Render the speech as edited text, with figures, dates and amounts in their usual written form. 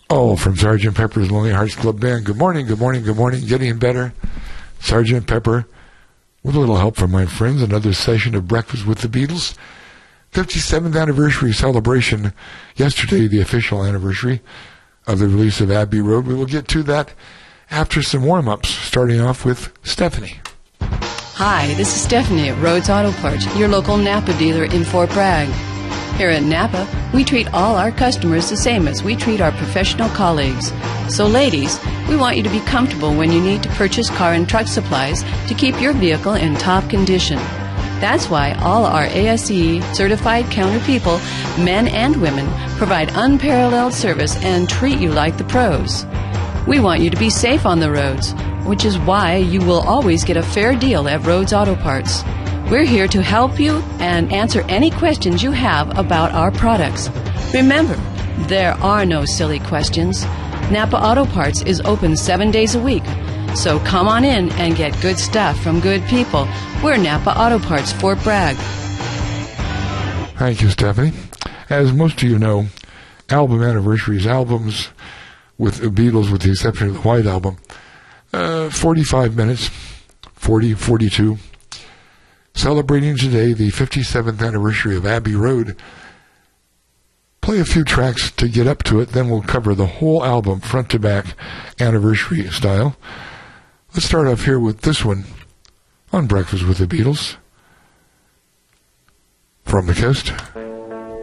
Oh, from Sgt. Pepper's Lonely Hearts Club Band. Good morning, good morning, good morning. Getting better. Sgt. Pepper, with a little help from my friends, another session of Breakfast with the Beatles. 57th anniversary celebration yesterday, the official anniversary of the release of Abbey Road. We will get to that after some warm-ups, starting off with Stephanie. Hi, this is Stephanie at Rhodes Auto Parts, your local Napa dealer in Fort Bragg. Here at Napa, we treat all our customers the same as we treat our professional colleagues. So ladies, we want you to be comfortable when you need to purchase car and truck supplies to keep your vehicle in top condition. That's why all our ASE certified counter people, men and women, provide unparalleled service and treat you like the pros. We want you to be safe on the roads, which is why you will always get a fair deal at Rhodes Auto Parts. We're here to help you and answer any questions you have about our products. Remember, there are no silly questions. Napa Auto Parts is open 7 days a week. So come on in and get good stuff from good people. We're Napa Auto Parts, Fort Bragg. Thank you, Stephanie. As most of you know, album anniversaries, albums with the Beatles, with the exception of the White Album, 45 minutes, 40, 42. Celebrating today the 57th anniversary of Abbey Road. Play a few tracks to get up to it, then we'll cover the whole album front to back, anniversary style. Let's start off here with this one on Breakfast with the Beatles. From the Coast.